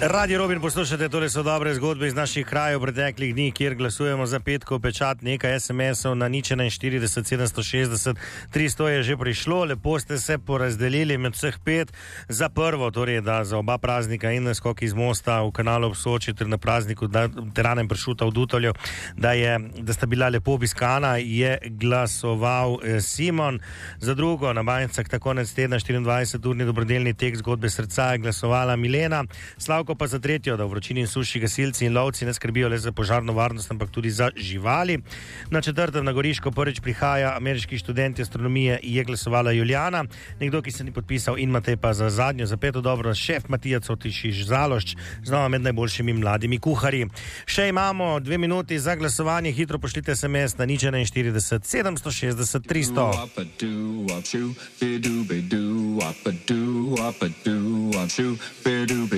Radio Robin poslušate, tole so dobre zgodbe iz naših krajev preteklih dni, kjer glasujemo za petkov pečat. Nekaj SMS-ov na 041 760 300 je že prišlo, lepo ste se porazdelili med vseh pet. Za prvo, torej da za oba praznika in skok iz mosta v kanalu ob Soči ter na prazniku Teranem pršuta v Dutovlju, da sta bila lepo obiskana, je glasoval Simon. Za drugo, na Banjcah ta konec tedna 24-urni dobrodelni tek zgodbe srca je glasovala Milena. Slavko pa za tretjo, da v vročini in suši gasilci in lovci ne skrbijo le za požarno varnost, ampak tudi za živali. Na četrtem na Goriško prvič prihaja ameriški študent astronomije, je glasovala Julijana. Nekdo, ki se ni podpisal, in Matej pa za zadnjo, za peto dobro, šef Matija Cotišiš Zalošč, znova med najboljšimi mladimi kuharji. Še imamo 2 minuti za glasovanje, hitro pošljite SMS na 041 760 300.